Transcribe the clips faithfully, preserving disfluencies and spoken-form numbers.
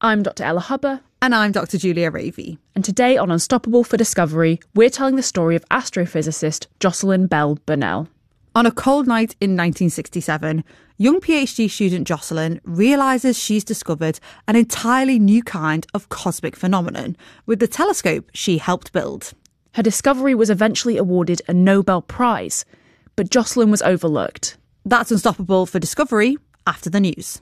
I'm Doctor Ella Hubber. And I'm Doctor Julia Ravey. And today on Unstoppable for Discovery, we're telling the story of astrophysicist Jocelyn Bell Burnell. On a cold night in nineteen sixty-seven, young PhD student Jocelyn realises she's discovered an entirely new kind of cosmic phenomenon with the telescope she helped build. Her discovery was eventually awarded a Nobel Prize, but Jocelyn was overlooked. That's Unstoppable for Discovery after the news.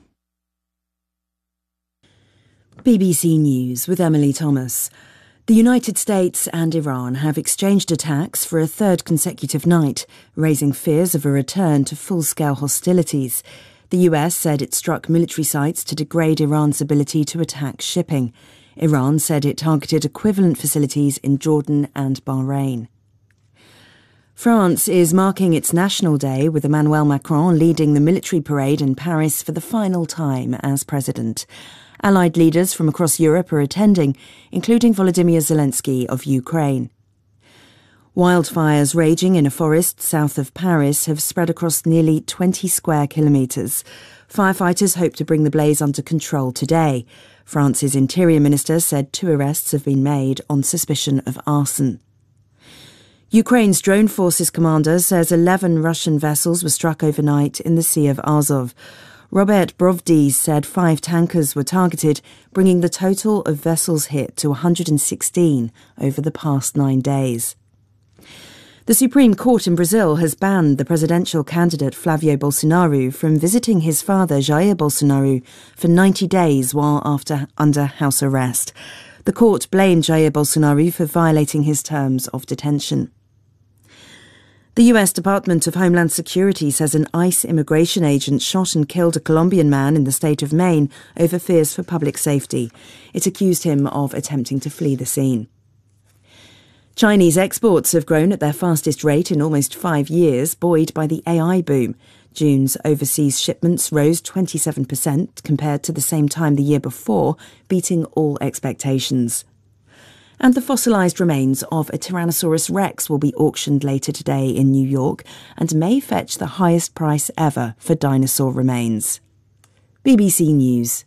B B C News with Emily Thomas. The United States and Iran have exchanged attacks for a third consecutive night, raising fears of a return to full-scale hostilities. The U S said it struck military sites to degrade Iran's ability to attack shipping. Iran said it targeted equivalent facilities in Jordan and Bahrain. France is marking its National Day with Emmanuel Macron leading the military parade in Paris for the final time as president. Allied leaders from across Europe are attending, including Volodymyr Zelensky of Ukraine. Wildfires raging in a forest south of Paris have spread across nearly twenty square kilometres. Firefighters hope to bring the blaze under control today. France's Interior Minister said two arrests have been made on suspicion of arson. Ukraine's drone forces commander says eleven Russian vessels were struck overnight in the Sea of Azov. Robert Brovdis said five tankers were targeted, bringing the total of vessels hit to one hundred sixteen over the past nine days. The Supreme Court in Brazil has banned the presidential candidate Flavio Bolsonaro from visiting his father Jair Bolsonaro for ninety days while after under house arrest. The court blamed Jair Bolsonaro for violating his terms of detention. The U S Department of Homeland Security says an ICE immigration agent shot and killed a Colombian man in the state of Maine over fears for public safety. It accused him of attempting to flee the scene. Chinese exports have grown at their fastest rate in almost five years, buoyed by the A I boom. June's overseas shipments rose twenty-seven percent compared to the same time the year before, beating all expectations. And the fossilised remains of a Tyrannosaurus rex will be auctioned later today in New York and may fetch the highest price ever for dinosaur remains. B B C News.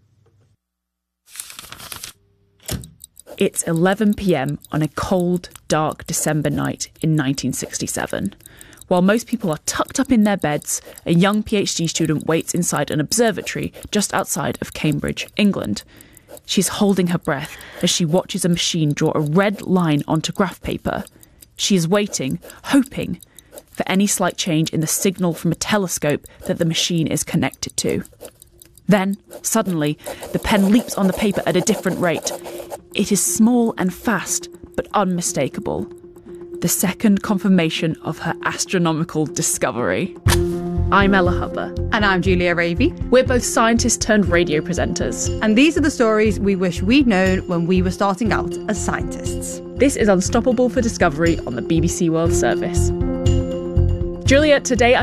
It's eleven p.m. on a cold, dark December night in nineteen sixty-seven. While most people are tucked up in their beds, a young PhD student waits inside an observatory just outside of Cambridge, England. She's holding her breath as she watches a machine draw a red line onto graph paper. She is waiting, hoping, for any slight change in the signal from a telescope that the machine is connected to. Then, suddenly, the pen leaps on the paper at a different rate. It is small and fast, but unmistakable. The second confirmation of her astronomical discovery. I'm Ella Hubber. And I'm Julia Ravey. We're both scientists turned radio presenters. And these are the stories we wish we'd known when we were starting out as scientists. This is Unstoppable for Discovery on the B B C World Service. Julia, today I'm